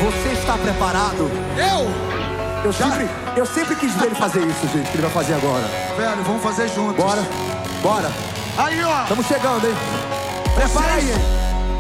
Você está preparado? Eu sempre quis ver ele fazer isso, gente, que ele vai fazer agora. Velho, vamos fazer juntos. Bora. Aí, ó. Estamos chegando, hein? Prepara aí, hein?